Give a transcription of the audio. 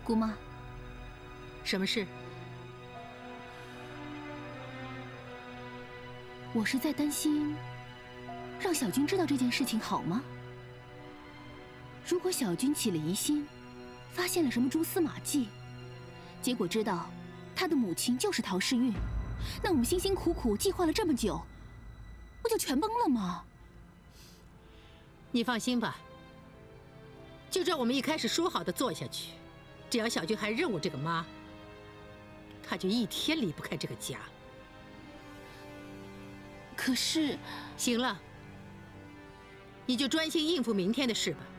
姑妈， 什么事？ 我是在担心，让小军知道这件事情好吗？如果小军起了疑心，发现了什么蛛丝马迹，结果知道他的母亲就是陶世韵，那我们辛辛苦苦计划了这么久，不就全崩了吗？ 你放心吧，就照我们一开始说好的做下去。只要小军还认我这个妈，他就一天离不开这个家。 可是， 行了，你就专心应付明天的事吧。